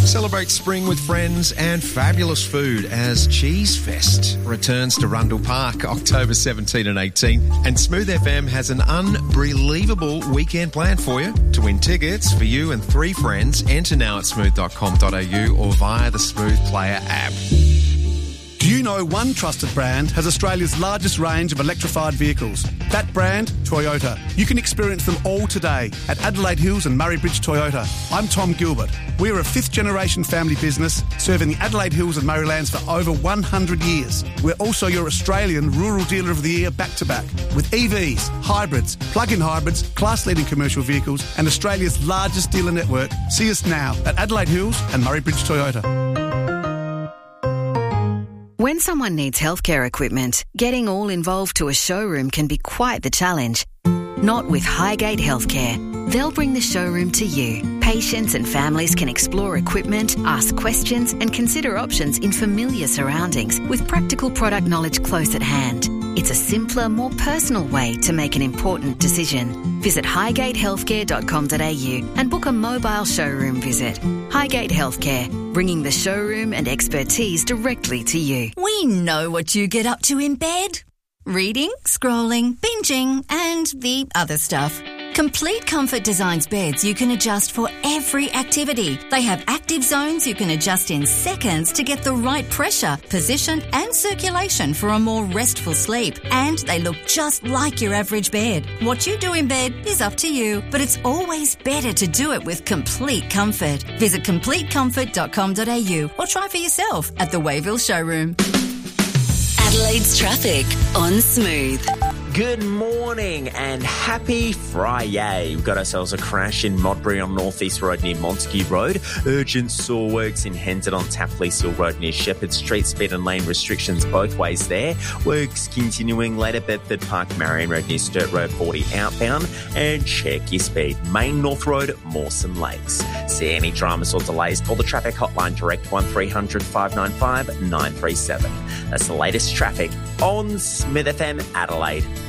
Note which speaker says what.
Speaker 1: Celebrate spring with friends and fabulous food as Cheese Fest returns to Rundle Park October 17 and 18. And Smooth FM has an unbelievable weekend planned for you. To win tickets for you and 3 friends, enter now at smooth.com.au or via the Smooth Player app.
Speaker 2: Do you know one trusted brand has Australia's largest range of electrified vehicles? That brand, Toyota. You can experience them all today at Adelaide Hills and Murray Bridge Toyota. I'm Tom Gilbert. We're a 5th-generation family business serving the Adelaide Hills and Murraylands for over 100 years. We're also your Australian Rural Dealer of the Year back-to-back with EVs, hybrids, plug-in hybrids, class-leading commercial vehicles and Australia's largest dealer network. See us now at Adelaide Hills and Murray Bridge Toyota.
Speaker 3: When someone needs healthcare equipment, getting all involved to a showroom can be quite the challenge. Not with Highgate Healthcare. They'll bring the showroom to you. Patients and families can explore equipment, ask questions and consider options in familiar surroundings with practical product knowledge close at hand. It's a simpler, more personal way to make an important decision. Visit highgatehealthcare.com.au and book a mobile showroom visit. Highgate Healthcare, bringing the showroom and expertise directly to you.
Speaker 4: We know what you get up to in bed. Reading, scrolling, binging, and the other stuff. Complete Comfort designs beds you can adjust for every activity. They have active zones you can adjust in seconds to get the right pressure, position and circulation for a more restful sleep. And they look just like your average bed. What you do in bed is up to you, but it's always better to do it with Complete Comfort. Visit CompleteComfort.com.au or try for yourself at the Wayville showroom.
Speaker 3: Adelaide's traffic on Smooth.
Speaker 5: Good morning and happy Friday. We've got ourselves a crash in Modbury on North East Road near Montague Road. Urgent saw works in Hendon on Tapley Hill Road near Shepherd Street. Speed and lane restrictions both ways there. Works continuing later Bedford Park Marion Road near Sturt Road 40 outbound. And check your speed. Main North Road, Mawson Lakes. See any dramas or delays, call the traffic hotline direct 1300 595 937. That's the latest traffic on Smith FM Adelaide.